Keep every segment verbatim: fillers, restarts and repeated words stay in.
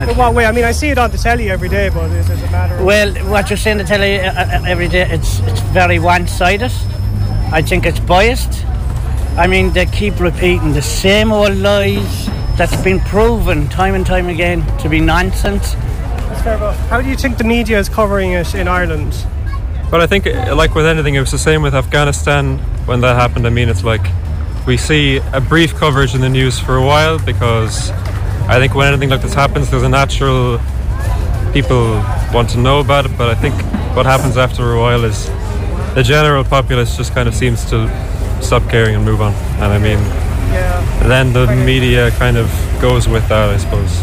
In what way? I mean, I see it on the telly every day, but is it a matter of... Well, what you're seeing on the telly uh, every day, it's it's very one-sided. I think it's biased. I mean, they keep repeating the same old lies that's been proven time and time again to be nonsense. That's fair enough. How do you think the media is covering it in Ireland? Well, I think, like with anything, it was the same with Afghanistan when that happened. I mean, it's like we see a brief coverage in the news for a while because I think when anything like this happens, there's a natural... people want to know about it, but I think what happens after a while is the general populace just kind of seems to stop caring and move on. And I mean, yeah. then the media kind of goes with that, I suppose.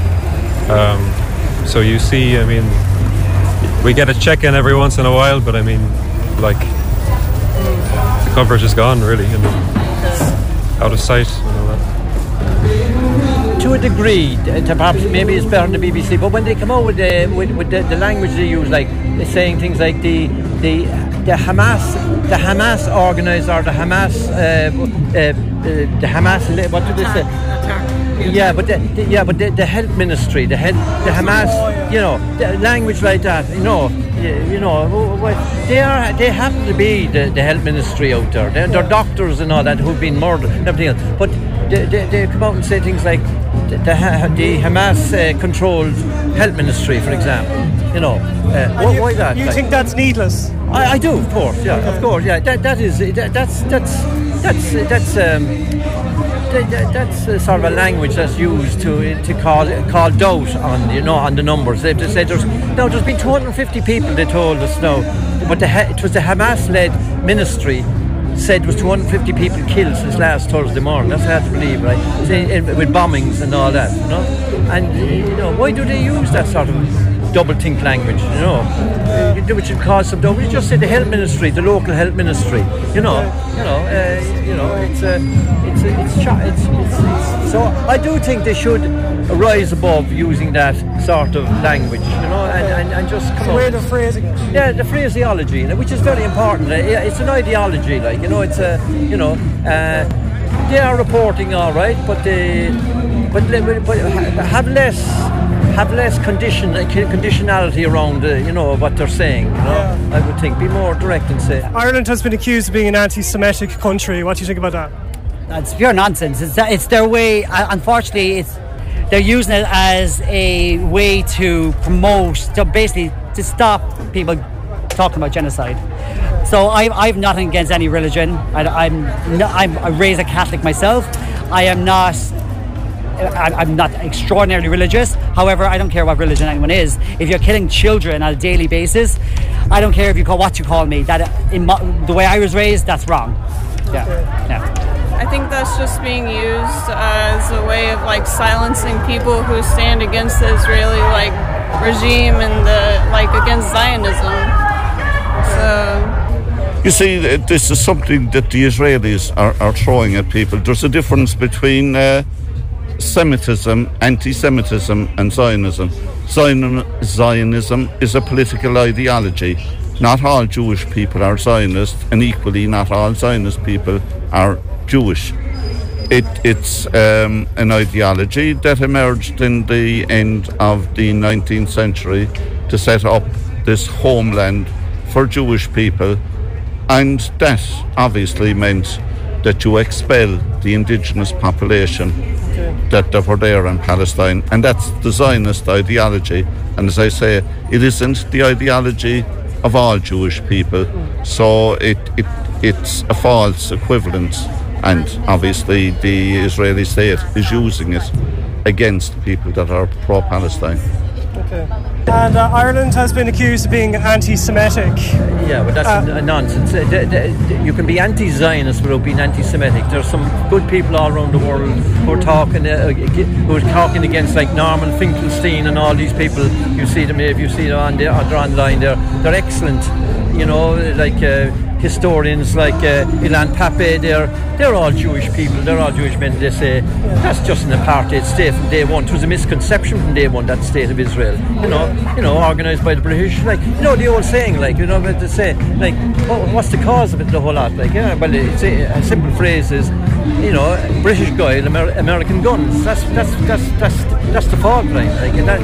Um, so you see, I mean, we get a check-in every once in a while, but I mean, like, the coverage is gone, really, and out of sight and all that. To a degree, to perhaps maybe it's better than the B B C, but when they come out with the with, with the, the language they use, like they're saying things like the the the Hamas the Hamas organizer, or the Hamas uh, uh, uh, the Hamas what do they say? Yeah, but the, the, yeah, but the, the health ministry, the health, the Hamas, you know, the language like that, you know, you, you know, they are they happen to be the, the health ministry out there. They're, they're doctors and all that who've been murdered and everything else, but they, they, they come out and say things like the, the, the Hamas-controlled uh, health ministry, for example. You know, uh, why, you, why that? You like, think that's needless? I, I do, of course. Yeah, yeah, of course. Yeah, that that is that, that's that's that's that's. Um, That's uh, sort of a language that's used to to call call doubt on you know on the numbers. They've just said there's now there's been two hundred fifty people. They told us now, but the, it was the Hamas-led ministry said there was two hundred fifty people killed since last Thursday morning. That's hard to believe, right? With bombings and all that, you know. And you know, why do they use that sort of double-think language? You know, uh, which would cause some doubt. We just say the health ministry, the local health ministry. You know, you know, uh, you know, it's a, it's a, it's, it's, it's, it's so I do think they should rise above using that sort of language. You know, and, and, and just come the way they're phrasing it. Yeah, the phraseology, which is very important. It's an ideology, like you know, it's a, you know, uh, they are reporting all right, but they, but, but have less. have less condition conditionality around uh, you know what they're saying, you know. Yeah. I would think be more direct and say Ireland has been accused of being an anti-Semitic country. What do you think about that? That's pure nonsense. It's it's their way. Unfortunately, it's they're using it as a way to promote, to basically to stop people talking about genocide. So I I've nothing against any religion. I, I'm not, I'm I raised a Catholic myself. I am not. I'm not extraordinarily religious. However, I don't care what religion anyone is. If you're killing children on a daily basis, I don't care if you call what you call me. That in my, the way I was raised, that's wrong. Yeah, yeah. I think that's just being used as a way of like silencing people who stand against the Israeli like regime and the like against Zionism. So. You see, this is something that the Israelis are, are throwing at people. There's a difference between. Uh, Semitism, anti-Semitism and Zionism. Zion- Zionism is a political ideology. Not all Jewish people are Zionist, and equally not all Zionist people are Jewish. It, it's um, an ideology that emerged in the end of the nineteenth century to set up this homeland for Jewish people, and that obviously meant that you expel the indigenous population that, that were there in Palestine, and that's the Zionist ideology. And as I say, it isn't the ideology of all Jewish people, so it, it it's a false equivalence, and obviously the Israeli state is using it against people that are pro-Palestine. Okay. And uh, Ireland has been accused of being anti-Semitic. Yeah, but that's uh, nonsense. Uh, d- d- you can be anti-Zionist without being anti-Semitic. There's some good people all around the world who are talking, uh, who are talking against, like Norman Finkelstein and all these people. You see them if you see them on the, they're online. They're they're excellent. You know, like. Uh, historians like uh, Ilan Pape, they're they're all Jewish people. They're all Jewish men. They say that's just an apartheid state from day one. It was a misconception from day one, that state of Israel. You know, you know, organised by the British. Like, you know, the old saying, like, you know, what they say, like, what, what's the cause of it? The whole lot, like, yeah. Well, it's a, a simple phrase is, you know, British guile, Amer- American guns. That's that's that's that's that's the fault line. Like, and that,